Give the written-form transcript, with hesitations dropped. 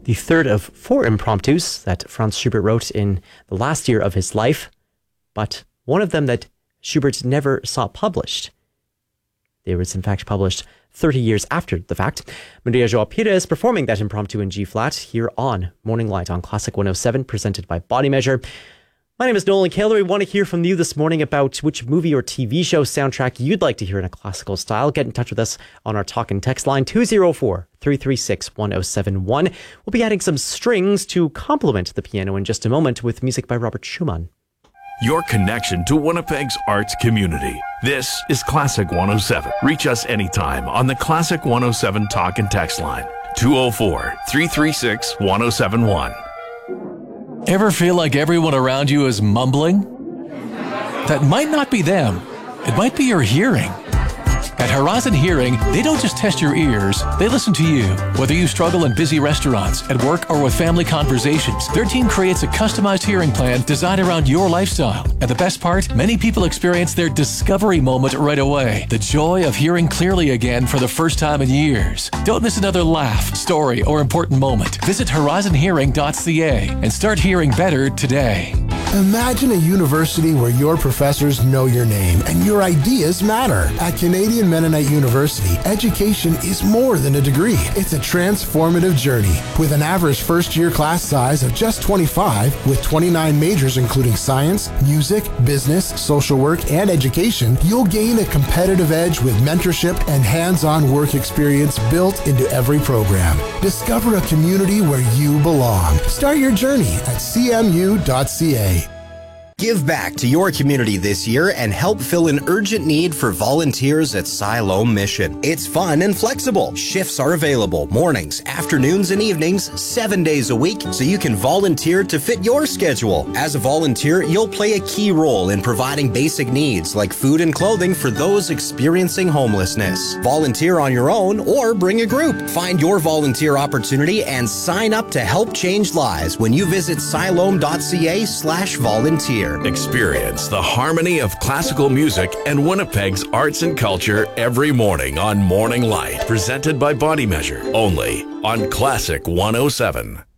the third of four impromptus that Franz Schubert wrote in the last year of his life, but one of them that Schubert never saw published. They was in fact published 30 years after the fact. Maria Joao Pires performing that impromptu in G-flat here on Morning Light on Classic 107, presented by Body Measure. My name is Nolan Kaler. We want to hear from you this morning about which movie or TV show soundtrack you'd like to hear in a classical style. Get in touch with us on our talk and text line 204-336-1071. We'll be adding some strings to complement the piano in just a moment with music by Robert Schumann. Your connection to Winnipeg's arts community. This is Classic 107. Reach us anytime on the Classic 107 talk and text line 204-336-1071. Ever feel like everyone around you is mumbling? That might not be them. It might be your hearing. At Horizon Hearing, they don't just test your ears, they listen to you. Whether you struggle in busy restaurants, at work, or with family conversations, their team creates a customized hearing plan designed around your lifestyle. And the best part, many people experience their discovery moment right away. The joy of hearing clearly again for the first time in years. Don't miss another laugh, story, or important moment. Visit horizonhearing.ca and start hearing better today. Imagine a university where your professors know your name and your ideas matter. At Canadian Mennonite University, education is more than a degree. It's a transformative journey. With an average first-year class size of just 25, with 29 majors including science, music, business, social work, and education, you'll gain a competitive edge with mentorship and hands-on work experience built into every program. Discover a community where you belong. Start your journey at cmu.ca. Give back to your community this year and help fill an urgent need for volunteers at Siloam Mission. It's fun and flexible. Shifts are available mornings, afternoons, and evenings, 7 days a week, so you can volunteer to fit your schedule. As a volunteer, you'll play a key role in providing basic needs like food and clothing for those experiencing homelessness. Volunteer on your own or bring a group. Find your volunteer opportunity and sign up to help change lives when you visit siloam.ca/volunteer. Experience the harmony of classical music and Winnipeg's arts and culture every morning on Morning Light, presented by Body Measure, only on Classic 107.